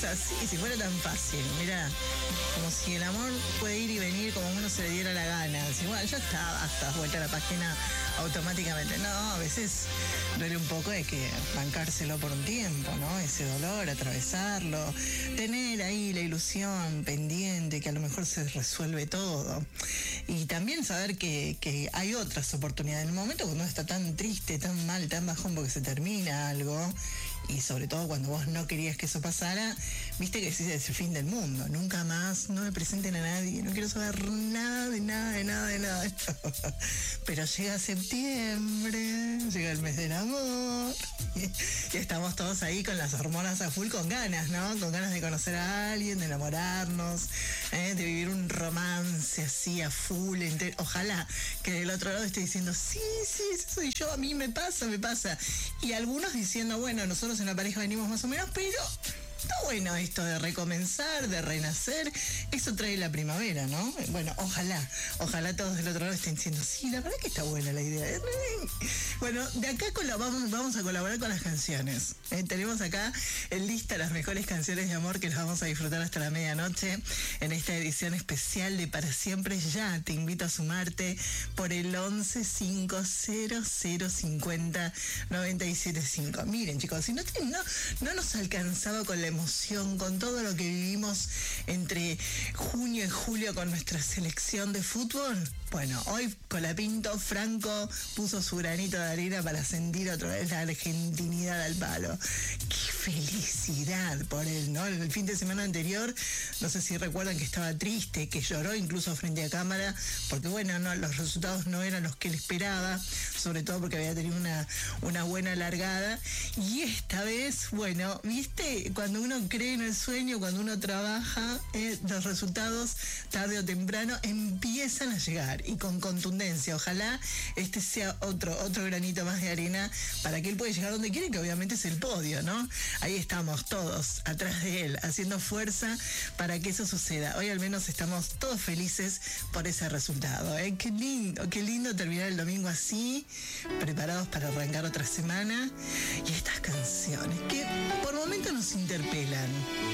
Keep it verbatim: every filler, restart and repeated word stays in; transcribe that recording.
así, si fuera tan fácil, mirá, como si el amor puede ir y venir como uno se le diera la gana. Igual, ya está, basta, vuelta a la página automáticamente. No, a veces duele un poco, hay que bancárselo por un tiempo, ¿no? Ese dolor, atravesarlo, tener ahí la ilusión pendiente que a lo mejor se resuelve todo. Y también saber que, que hay otras oportunidades. En el momento cuando uno está tan triste, tan mal, tan bajón porque se termina algo, y sobre todo cuando vos no querías que eso pasara, viste que ese es el fin del mundo. Nunca más, no me presenten a nadie, no quiero saber nada, de nada, de nada, de nada. Pero llega septiembre, llega el mes del amor, y estamos todos ahí con las hormonas a full, con ganas, ¿no? Con ganas de conocer a alguien, de enamorarnos, ¿eh? De vivir un romance así a full. Entero. Ojalá que del otro lado esté diciendo, sí, sí, ese soy yo, a mí me pasa, me pasa. Y algunos diciendo, bueno, nosotros en la pareja venimos más o menos, pero está bueno esto de recomenzar, de renacer. Eso trae la primavera, ¿no? Bueno, ojalá, ojalá todos del otro lado estén diciendo, sí, la verdad que está buena la idea. Bueno, de acá vamos, vamos a colaborar con las canciones. ¿eh? Tenemos acá en lista las mejores canciones de amor que las vamos a disfrutar hasta la medianoche en esta edición especial de Para Siempre Ya. Te invito a sumarte por el once cinco cero cero cincuenta noventa y siete cinco. Miren, chicos, si no, no, no nos ha alcanzado con la emoción, con todo lo que vivimos entre junio y julio con nuestra selección de fútbol, bueno, hoy Colapinto Franco puso su granito de arena para sentir otra vez la argentinidad al palo. ¡Qué felicidad por él, ¿no? El fin de semana anterior, no sé si recuerdan que estaba triste, que lloró incluso frente a cámara, porque bueno, no, los resultados no eran los que él esperaba, sobre todo porque había tenido una, una buena largada. Y esta vez, bueno, ¿viste? Cuando uno cree en el sueño, cuando uno trabaja, eh, los resultados, tarde o temprano, empiezan a llegar, y con contundencia. Ojalá este sea otro, otro granito más de arena para que él pueda llegar donde quiere, que obviamente es el podio, ¿no? Ahí estamos todos atrás de él, haciendo fuerza para que eso suceda. Hoy al menos estamos todos felices por ese resultado, ¿eh? Qué lindo, qué lindo terminar el domingo así, preparados para arrancar otra semana, y estas canciones que por momentos nos interpelan.